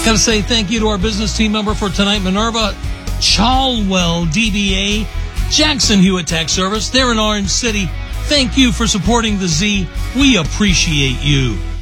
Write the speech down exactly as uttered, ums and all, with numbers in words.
Got to say thank you to our business team member for tonight, Minerva Chalwell, D B A, Jackson Hewitt Tax Service. They're in Orange City. Thank you for supporting the Z. We appreciate you.